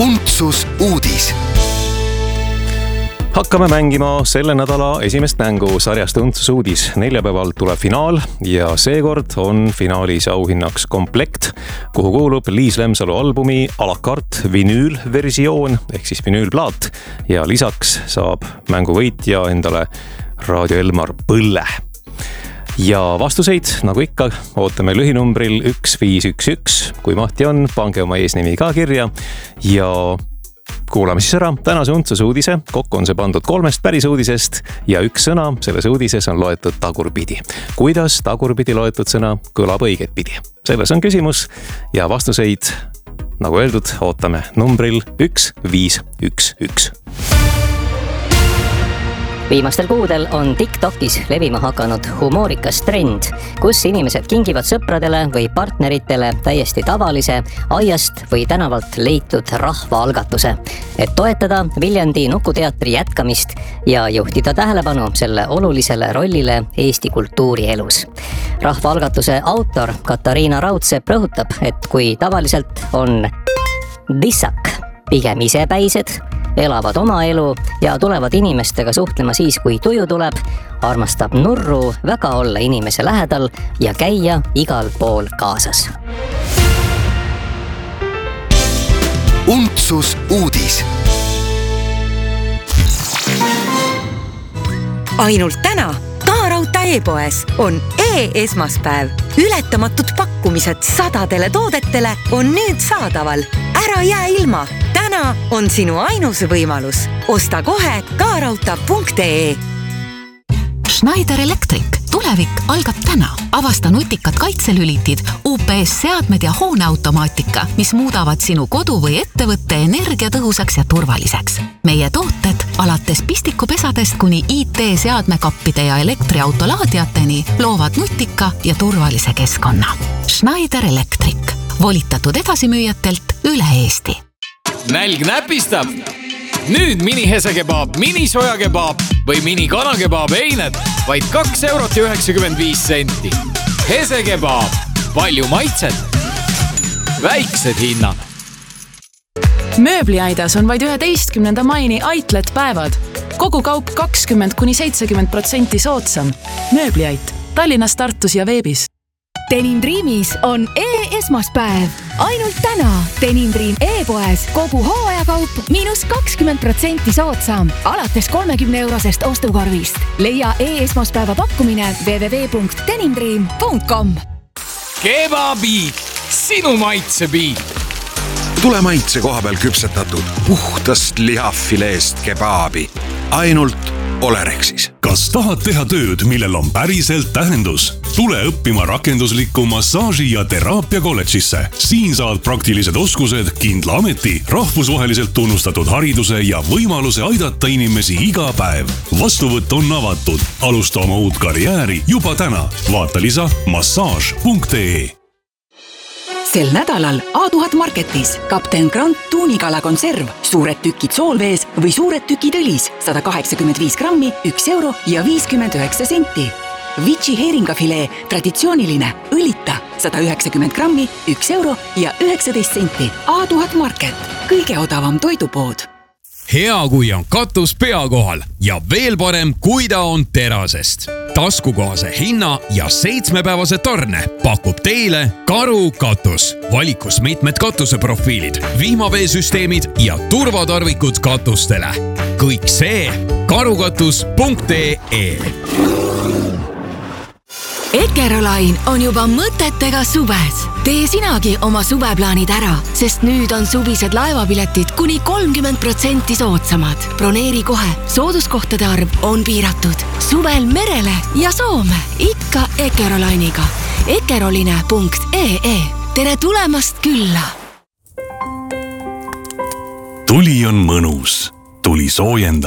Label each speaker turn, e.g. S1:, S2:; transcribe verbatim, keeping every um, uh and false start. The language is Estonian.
S1: Untsus uudis.
S2: Hakkame mängima selle nädala esimest mängu sarjast Untsus uudis. Neljapäeval tuleb finaal ja seekord on finaalis auhinnaks komplekt, kuhu kuulub Liis Lemsalu albumi a la carte vinüülversioon ehk siis vinüülplaat ja lisaks saab mängu võitja endale Raadio Elmar põlle. Ja vastuseid, nagu ikka, ootame lühinumbril üks viis üks üks. Kui mahti on, pange oma eesnimi ka kirja ja kuulame siis ära tänase Untsus uudise. Kokku on see pandud kolmest päris uudisest ja üks sõna selles uudises on loetud tagurpidi. Kuidas tagurpidi loetud sõna kõlab õiget pidi? Selles on küsimus ja vastuseid, nagu öeldud, ootame numbril üks viis üks üks.
S3: Viimastel kuudel on TikTokis levima hakanud humoorikas trend, kus inimesed kingivad sõpradele või partneritele täiesti tavalise aiast või tänavalt leitud rahvaalgatuse, et toetada Viljandi Nukuteatri jätkamist ja juhtida tähelepanu selle olulisele rollile Eesti kultuurielus. Rahvaalgatuse autor Katariina Raudsepp rõhutab, et kui tavaliselt on dissak pigem isepäised, elavad oma elu ja tulevad inimestega suhtlema siis, kui tuju tuleb, armastab Nurru väga olla inimese lähedal ja käia igal pool kaasas.
S1: Untsus uudis.
S4: Ainult täna Kaarauta e-poes on e-esmaspäev. Ületamatud pakkumised sadadele toodetele on nüüd saadaval. Ära jää ilma. Täna on sinu ainus võimalus. Osta kohe kaarauta punkt ee.
S5: Schneider Electric. Tulevik algab täna. Avasta nutikad kaitselülitid, U P S-seadmed ja hooneautomaatika, mis muudavad sinu kodu või ettevõtte energiatõhusaks ja turvaliseks. Meie tooted alates pistikupesadest kuni I T-seadmekappide ja elektriautolaadiateni loovad nutika ja turvalise keskkonna. Schneider Electric. Volitatud edasimüüjatelt üle Eesti.
S6: Nälg näpistab! Nüüd mini hesekebaab, mini sojakebaab või mini kanakebaab eined vaid kaks eurot ja üheksakümmend viis senti. Hesekebaab, palju maitset, väiksed hinnad.
S7: Mööbliaidas on vaid üheteistkümnenda maini Outlet päevad. Kogu kaup kakskümmend kuni seitsekümmend protsenti soodsam. Mööbliait Tallinnas, Tartus ja veebis.
S8: Denim Dreamis on e-esmaspäev. Ainult täna Denim Dream e-poes kogu hooajakaup miinus kakskümmend protsenti soodsam. Alates kolmekümne eurosest ostukorvist. Leia e-esmaspäeva pakkumine w w w punkt denimdream punkt com.
S6: Kebabiit, sinu maitsebiit.
S9: Tule maitse koha peal küpsetatud puhtast lihafileest kebaabi. Ainult Olerexis.
S10: Kas tahad teha tööd, millel on päriselt tähendus? Tule õppima rakenduslikku massaaži ja teraapia kolledžisse. Siin saad praktilised oskused, kindla ameti, rahvusvaheliselt tunnustatud hariduse ja võimaluse aidata inimesi iga päev. Vastuvõtt on avatud. Alusta oma uut karjääri juba täna. Vaata lisa massaaž punkt ee.
S11: Sel nädalal A tuhat Marketis Kapten Grant tuunikala konserv, suured tükid soolvees või suured tükid õlis, sada kaheksakümmend viis grammi, üks euro ja viiskümmend üheksa senti. Vici heeringafilee, traditsiooniline, õlita, sada üheksakümmend grammi, üks euro ja üheksateist senti. A tuhat Market, kõige odavam toidupood.
S6: Hea, kui on katus pea kohal ja veel parem, kui ta on terasest. Taskukohase hinna ja seitsmepäevase tarne pakub teile Karu katus. Valikus mitmed katuseprofiilid, vihmaveesüsteemid ja turvatarvikud katustele. Kõik see karukatus punkt ee.
S8: Ekerolain on juba mõtetega suves. Tee sinagi oma suveplaanid ära, sest nüüd on suvised laevapiletid kuni kolmkümmend protsenti soodsamad. Broneeri kohe, sooduskohtade arv on piiratud. Suvel merele ja Soome, ikka Ekerolainiga. ekeroline punkt ee. Tere tulemast külla!
S10: Tuli on mõnus. Tuli soojendab.